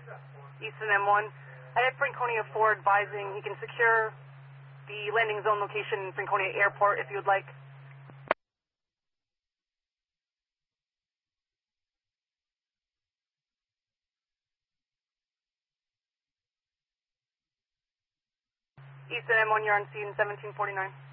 Easton M1. I have Franconia 4 advising he can secure the landing zone location in Franconia Airport if you would like. Easton M1, you're on scene 1749.